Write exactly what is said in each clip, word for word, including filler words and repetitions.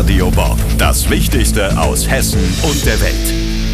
Radio Bob. Das Wichtigste aus Hessen und der Welt.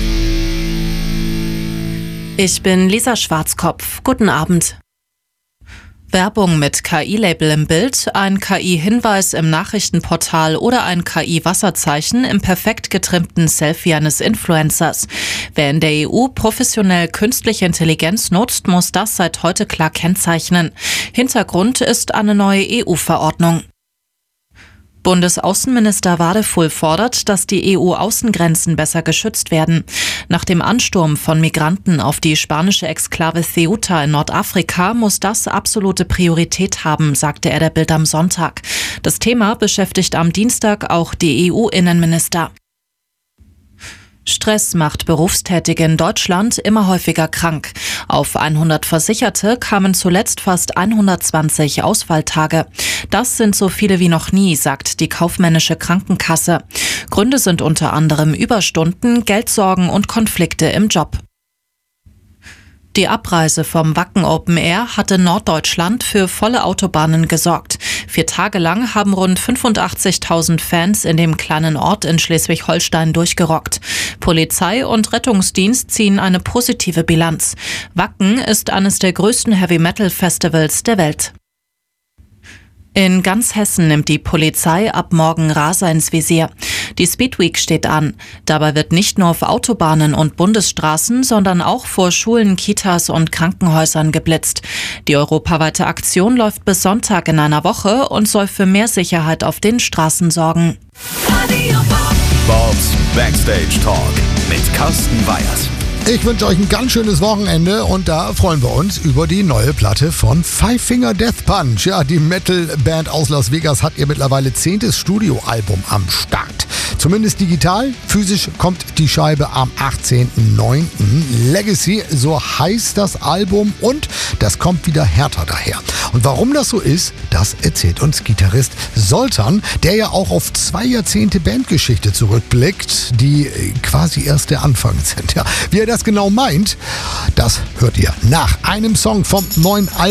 Ich bin Lisa Schwarzkopf. Guten Abend. Werbung mit K I-Label im Bild, ein K I-Hinweis im Nachrichtenportal oder ein K I-Wasserzeichen im perfekt getrimmten Selfie eines Influencers. Wer in der E U professionell künstliche Intelligenz nutzt, muss das seit heute klar kennzeichnen. Hintergrund ist eine neue E U-Verordnung. Bundesaußenminister Wadefuhl fordert, dass die E U-Außengrenzen besser geschützt werden. Nach dem Ansturm von Migranten auf die spanische Exklave Ceuta in Nordafrika muss das absolute Priorität haben, sagte er der Bild am Sonntag. Das Thema beschäftigt am Dienstag auch die E U-Innenminister. Stress macht Berufstätige in Deutschland immer häufiger krank. Auf hundert Versicherte kamen zuletzt fast hundertzwanzig Ausfalltage. Das sind so viele wie noch nie, sagt die kaufmännische Krankenkasse. Gründe sind unter anderem Überstunden, Geldsorgen und Konflikte im Job. Die Abreise vom Wacken Open Air hat in Norddeutschland für volle Autobahnen gesorgt. Vier Tage lang haben rund fünfundachtzigtausend Fans in dem kleinen Ort in Schleswig-Holstein durchgerockt. Polizei und Rettungsdienst ziehen eine positive Bilanz. Wacken ist eines der größten Heavy-Metal-Festivals der Welt. In ganz Hessen nimmt die Polizei ab morgen Raser ins Visier. Die Speedweek steht an. Dabei wird nicht nur auf Autobahnen und Bundesstraßen, sondern auch vor Schulen, Kitas und Krankenhäusern geblitzt. Die europaweite Aktion läuft bis Sonntag in einer Woche und soll für mehr Sicherheit auf den Straßen sorgen. Bobs Backstage Talk mit Carsten Weyers. Ich wünsche euch ein ganz schönes Wochenende und da freuen wir uns über die neue Platte von Five Finger Death Punch. Ja, die Metal-Band aus Las Vegas hat ihr mittlerweile zehntes Studioalbum am Start. Zumindest digital. Physisch kommt die Scheibe am achtzehnten neunten Legacy, so heißt das Album, und das kommt wieder härter daher. Und warum das so ist, das erzählt uns Gitarrist Zoltan, der ja auch auf zwei Jahrzehnte Bandgeschichte zurückblickt, die quasi erst der Anfang sind. Ja, wie er das genau meint, das hört ihr nach einem Song vom neuen Album.